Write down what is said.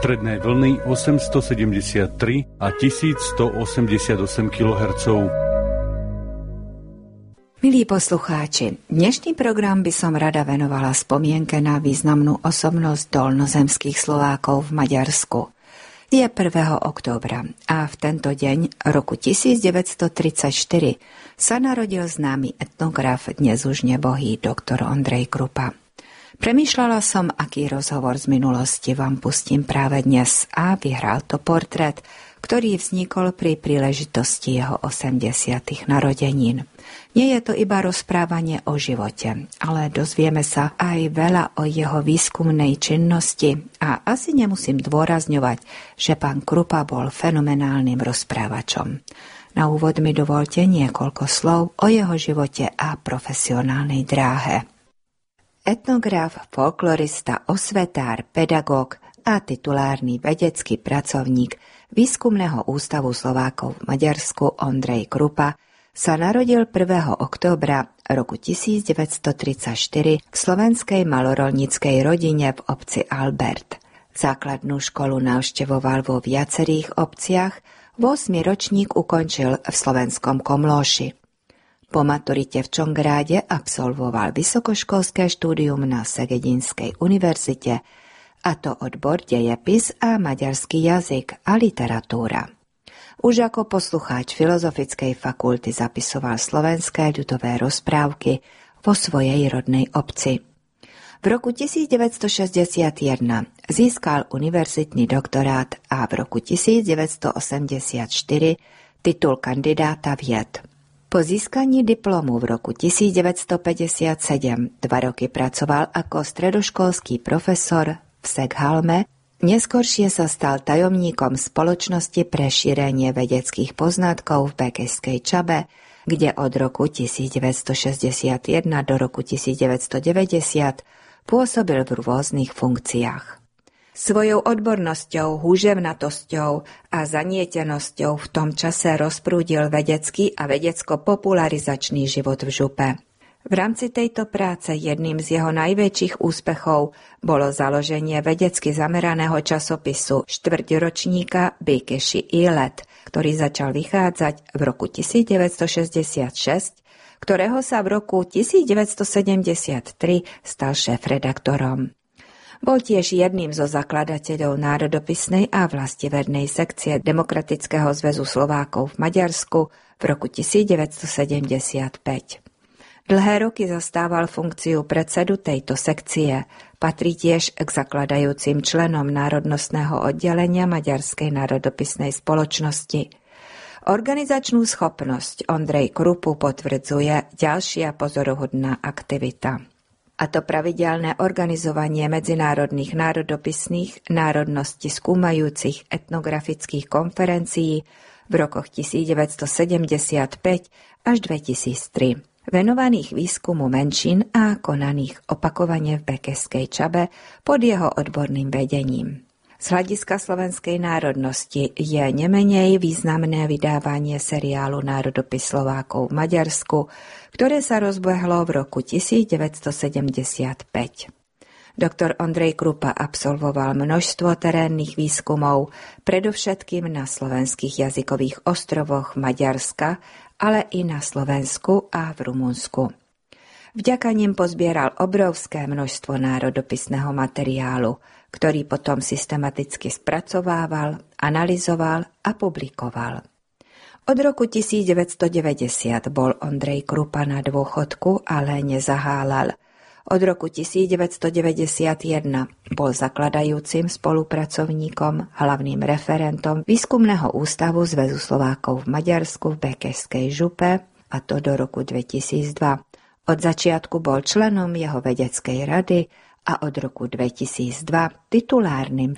stredné vlny 873 a 1188 kHz. Milí poslucháči, dnešný program by som rada venovala spomienke na významnú osobnosť dolnozemských Slovákov v Maďarsku. Je 1. októbra a v tento deň roku 1934 sa narodil známy etnograf, dnes už nebohý doktor Ondrej Krupa. Premýšľala som, aký rozhovor z minulosti vám pustím práve dnes a vyhral to portrét, ktorý vznikol pri príležitosti jeho 80. narodenín. Nie je to iba rozprávanie o živote, ale dozvieme sa aj veľa o jeho výskumnej činnosti a asi nemusím dôrazňovať, že pán Krupa bol fenomenálnym rozprávačom. Na úvod mi dovolte niekoľko slov o jeho živote a profesionálnej dráhe. Etnograf, folklorista, osvetár, pedagóg a titulárny vedecký pracovník Výskumného ústavu Slovákov v Maďarsku Ondrej Krupa sa narodil 1. októbra roku 1934 v slovenskej malorolníckej rodine v obci Albert. Základnú školu navštevoval vo viacerých obciach, 8. ročník ukončil v slovenskom Komlóši. Po maturite v Čongráde absolvoval vysokoškolské štúdium na Segedinskej univerzite, a to odbor dejepis a maďarský jazyk a literatúra. Už ako poslucháč Filozofickej fakulty zapisoval slovenské ľudové rozprávky vo svojej rodnej obci. V roku 1961 získal univerzitný doktorát a v roku 1984 titul kandidáta vied. Po získaní diplomu v roku 1957 2 roky pracoval ako stredoškolský profesor v Szeghalme, neskôršie sa stal tajomníkom Spoločnosti pre šírenie vedeckých poznatkov v Békešskej Čabe, kde od roku 1961 do roku 1990 pôsobil v rôznych funkciách. Svojou odbornosťou, húževnatosťou a zanietenosťou v tom čase rozprúdil vedecký a vedecko-popularizačný život v Župe. V rámci tejto práce jedným z jeho najväčších úspechov bolo založenie vedecky zameraného časopisu štvrťročníka Békeši Élet, ktorý začal vychádzať v roku 1966, ktorého sa v roku 1973 stal šéfredaktorom. Bol tiež jedným zo zakladateľov národopisnej a vlastivernej sekcie Demokratického zväzu Slovákov v Maďarsku v roku 1975. Dlhé roky zastával funkciu predsedu tejto sekcie. Patrí tiež k zakladajúcim členom národnostného oddelenia Maďarskej národopisnej spoločnosti. Organizačnú schopnosť Ondrej Krupu potvrdzuje ďalšia pozoruhodná aktivita. A to pravidelné organizovanie medzinárodných národopisných národnosti skúmajúcich etnografických konferencií v rokoch 1975 až 2003. Venovaných výskumu menšín a konaných opakovane v Békešskej Čabe pod jeho odborným vedením. Z hľadiska slovenskej národnosti je nemenej významné vydávanie seriálu Národopis Slovákov v Maďarsku, ktoré sa rozbehlo v roku 1975. Doktor Ondrej Krupa absolvoval množstvo terénnych výskumov, predovšetkým na slovenských jazykových ostrovoch Maďarska, ale i na Slovensku a v Rumunsku. Vďaka nim pozbieral obrovské množstvo národopisného materiálu, ktorý potom systematicky spracovával, analyzoval a publikoval. Od roku 1990 bol Ondrej Krupa na dôchodku, ale nezahálal. Od roku 1991 bol zakladajúcim spolupracovníkom, hlavným referentom Výskumného ústavu Zväzu Slovákov v Maďarsku v Békešskej Župe, a to do roku 2002. Od začiatku bol členom jeho vedeckej rady a od roku 2002 titulárnym